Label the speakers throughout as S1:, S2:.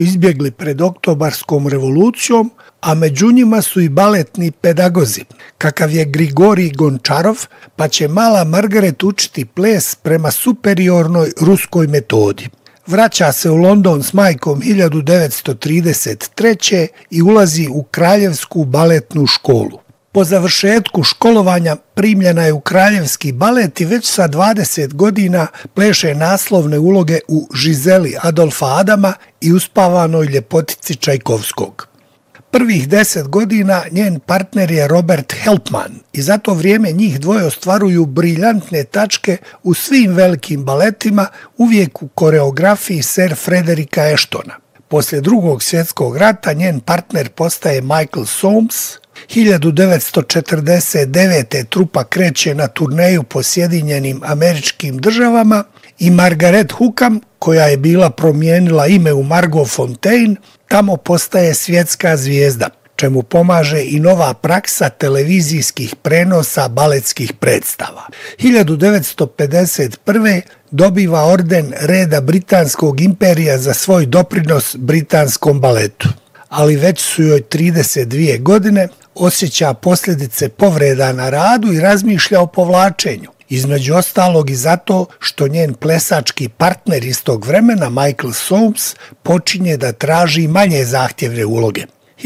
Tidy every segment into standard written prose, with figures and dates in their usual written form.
S1: izbjegli pred oktobarskom revolucijom, a među njima su i baletni pedagozi, kakav je Grigorij Gončarov, pa će mala Margaret učiti ples prema superiornoj ruskoj metodi. Vraća se u London s majkom 1933. i ulazi u Kraljevsku baletnu školu. Po završetku školovanja primljena je u Kraljevski balet i već sa 20 godina pleše naslovne uloge u Žizeli Adolfa Adama i Uspavanoj ljepotici Čajkovskog. Prvih 10 godina njen partner je Robert Helpman i za to vrijeme njih dvoje ostvaruju briljantne tačke u svim velikim baletima, uvijek u koreografiji Sir Frederika Ashtona. Poslije Drugog svjetskog rata njen partner postaje Michael Soames. 1949. trupa kreće na turneju po Sjedinjenim Američkim Državama i Margaret Hookham, koja je bila promijenila ime u Margot Fonteyn, tamo postaje svjetska zvijezda, čemu pomaže i nova praksa televizijskih prenosa baletskih predstava. 1951. dobiva orden Reda Britanskog imperija za svoj doprinos britanskom baletu, ali već su joj 32 godine, osjeća posljedice povreda na radu i razmišlja o povlačenju. Između ostalog i zato što njen plesački partner iz tog vremena, Michael Soames, počinje da traži manje zahtjevne uloge.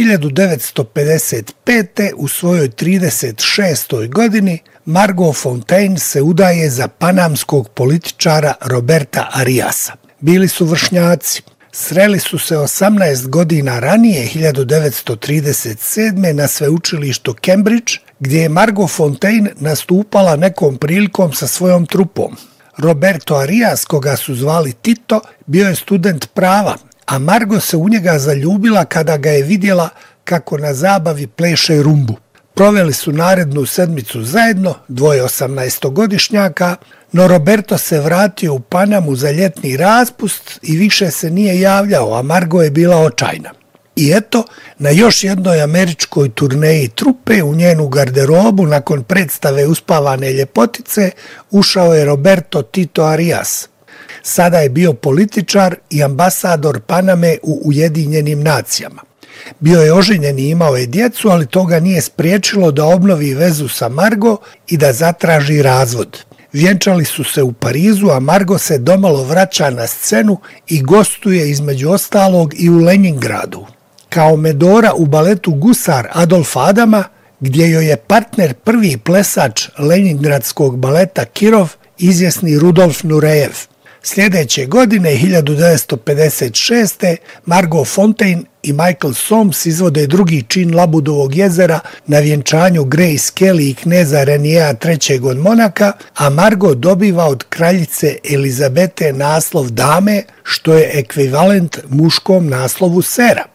S1: 1955. u svojoj 36. godini Margot Fonteyn se udaje za panamskog političara Roberta Ariasa. Bili su vršnjaci. Sreli su se 18 godina ranije, 1937. na sveučilištu Cambridge, gdje je Margot Fonteyn nastupala nekom prilikom sa svojom trupom. Roberto Arias, koga su zvali Tito, bio je student prava, a Margot se u njega zaljubila kada ga je vidjela kako na zabavi pleše rumbu. Proveli su narednu sedmicu zajedno, dvoje 18-godišnjaka, no Roberto se vratio u Panamu za ljetni raspust i više se nije javljao, a Margot je bila očajna. I eto, na još jednoj američkoj turneji trupe u njenu garderobu nakon predstave Uspavane ljepotice ušao je Roberto Tito Arias. Sada je bio političar i ambasador Paname u Ujedinjenim nacijama. Bio je oženjen i imao je djecu, ali to ga nije spriječilo da obnovi vezu sa Margot i da zatraži razvod. Vjenčali su se u Parizu, a Margot se domalo vraća na scenu i gostuje između ostalog i u Leningradu. Kao Medora u baletu Gusar Adolfa Adama, gdje joj je partner prvi plesač Leningradskog baleta Kirov, izvjesni Rudolf Nurejev. Sljedeće godine, 1956. Margot Fonteyn i Michael Soames izvode drugi čin Labudovog jezera na vjenčanju Grace Kelly i kneza Renijea III. Od Monaka, a Margot dobiva od kraljice Elizabete naslov dame, što je ekvivalent muškom naslovu sera.